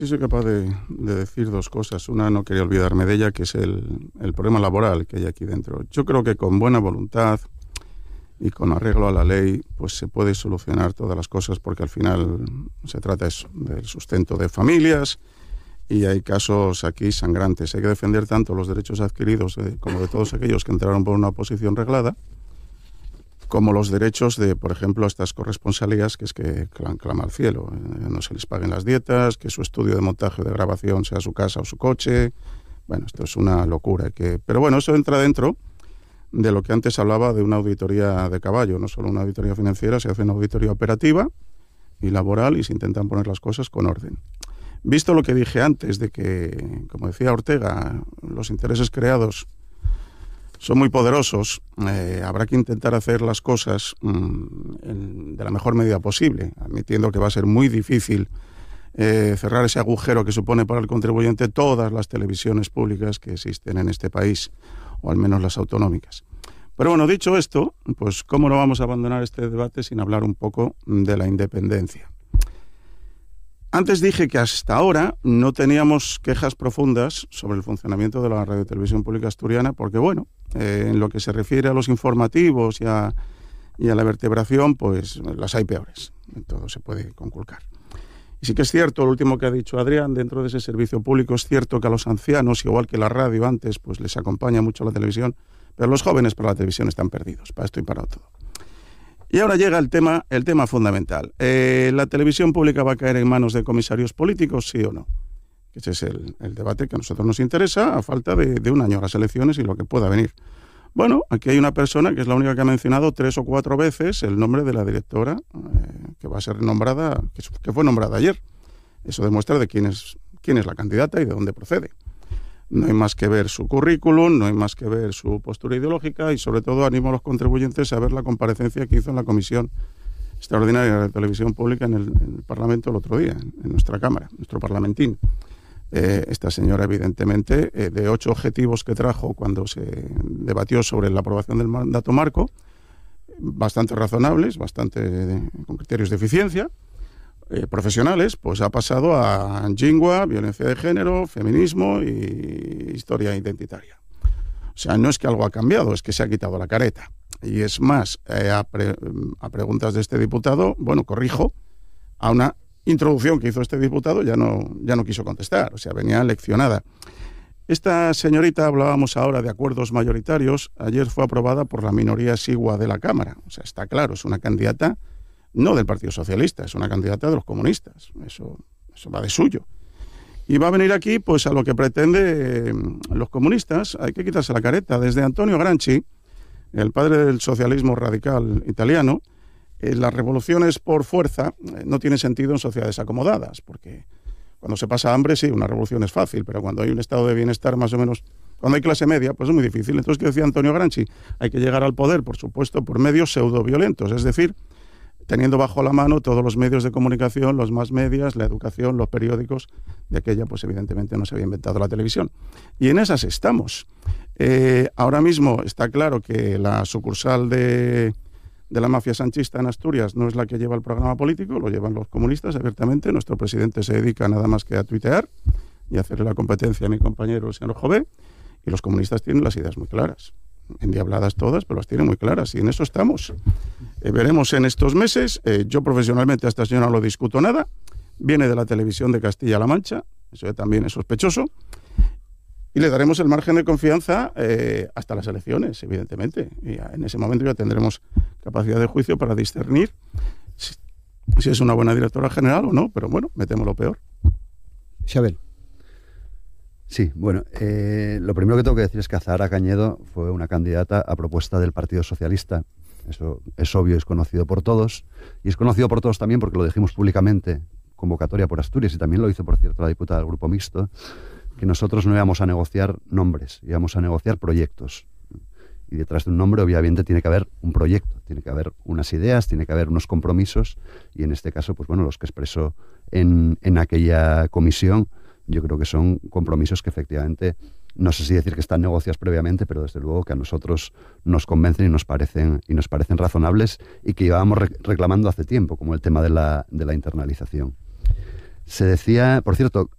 Sí, soy capaz de decir dos cosas. Una, no quería olvidarme de ella, que es el problema laboral que hay aquí dentro. Yo creo que con buena voluntad y con arreglo a la ley, pues se puede solucionar todas las cosas, porque al final se trata eso, del sustento de familias, y hay casos aquí sangrantes. Hay que defender tanto los derechos adquiridos como de todos aquellos que entraron por una oposición reglada, como los derechos de, por ejemplo, estas corresponsalías que es que clama al cielo. No se les paguen las dietas, que su estudio de montaje o de grabación sea su casa o su coche. Bueno, esto es una locura. Pero bueno, eso entra dentro de lo que antes hablaba de una auditoría de caballo. No solo una auditoría financiera, se hace una auditoría operativa y laboral y se intentan poner las cosas con orden. Visto lo que dije antes de que, como decía Ortega, los intereses creados son muy poderosos, habrá que intentar hacer las cosas de la mejor medida posible, admitiendo que va a ser muy difícil cerrar ese agujero que supone para el contribuyente todas las televisiones públicas que existen en este país, o al menos las autonómicas. Pero bueno, dicho esto, pues cómo no vamos a abandonar este debate sin hablar un poco de la independencia. Antes dije que hasta ahora no teníamos quejas profundas sobre el funcionamiento de la Radio Televisión Pública Asturiana, porque bueno, en lo que se refiere a los informativos y a la vertebración, pues las hay peores. Todo se puede conculcar. Y sí que es cierto, lo último que ha dicho Adrián, dentro de ese servicio público, es cierto que a los ancianos, igual que la radio antes, pues les acompaña mucho la televisión, pero los jóvenes para la televisión están perdidos, para esto y para todo. Y ahora llega el tema fundamental. ¿La televisión pública va a caer en manos de comisarios políticos, sí o no? Ese es el debate que a nosotros nos interesa, a falta de un año a las elecciones y lo que pueda venir. Bueno, aquí hay una persona que es la única que ha mencionado 3 o 4 veces el nombre de la directora que va a ser nombrada, que fue nombrada ayer. Eso demuestra de quién es la candidata y de dónde procede. No hay más que ver su currículum, no hay más que ver su postura ideológica y sobre todo animo a los contribuyentes a ver la comparecencia que hizo en la Comisión Extraordinaria de Televisión Pública en el Parlamento el otro día, en nuestra Cámara, nuestro parlamentín. Esta señora, evidentemente, de 8 objetivos que trajo cuando se debatió sobre la aprobación del mandato marco, bastante razonables, con criterios de eficiencia, profesionales, pues ha pasado a Jingua, violencia de género, feminismo y historia identitaria. O sea, no es que algo ha cambiado, es que se ha quitado la careta. Y es más, a preguntas de este diputado, bueno, corrijo, a una introducción que hizo este diputado ya no quiso contestar, o sea, venía leccionada. Esta señorita, hablábamos ahora de acuerdos mayoritarios, ayer fue aprobada por la minoría exigua de la Cámara. O sea, está claro, es una candidata no del Partido Socialista, es una candidata de los comunistas. Eso va de suyo. Y va a venir aquí, pues, a lo que pretende los comunistas. Hay que quitarse la careta. Desde Antonio Gramsci, el padre del socialismo radical italiano, las revoluciones por fuerza no tienen sentido en sociedades acomodadas, porque cuando se pasa hambre, sí, una revolución es fácil, pero cuando hay un estado de bienestar más o menos, cuando hay clase media, pues es muy difícil. Entonces, ¿qué decía Antonio Gramsci? Hay que llegar al poder, por supuesto, por medios pseudo-violentos, es decir, teniendo bajo la mano todos los medios de comunicación, los más medias, la educación, los periódicos. De aquella, pues evidentemente no se había inventado la televisión. Y en esas estamos. Ahora mismo está claro que la sucursal de la mafia sanchista en Asturias no es la que lleva el programa político, lo llevan los comunistas abiertamente. Nuestro presidente se dedica nada más que a tuitear y a hacerle la competencia a mi compañero, el señor Jové, y los comunistas tienen las ideas muy claras. Endiabladas todas, pero las tienen muy claras, y en eso estamos. Veremos en estos meses. Yo profesionalmente a esta señora no lo discuto nada. Viene de la televisión de Castilla-La Mancha, eso también es sospechoso, y le daremos el margen de confianza hasta las elecciones, evidentemente. Y en ese momento ya tendremos capacidad de juicio para discernir si es una buena directora general o no, pero bueno, me temo lo peor. Xabel. Sí, bueno, lo primero que tengo que decir es que Azahara Cañedo fue una candidata a propuesta del Partido Socialista. Eso es obvio, es conocido por todos. Y es conocido por todos también porque lo dijimos públicamente, convocatoria por Asturias, y también lo hizo, por cierto, la diputada del Grupo Mixto, que nosotros no íbamos a negociar nombres, íbamos a negociar proyectos. Y detrás de un nombre, obviamente, tiene que haber un proyecto, tiene que haber unas ideas, tiene que haber unos compromisos, y en este caso, pues bueno, los que expresó en aquella comisión, yo creo que son compromisos que efectivamente, no sé si decir que están negociados previamente, pero desde luego que a nosotros nos convencen y nos parecen razonables y que llevábamos reclamando hace tiempo, como el tema de la internalización. Se decía, por cierto,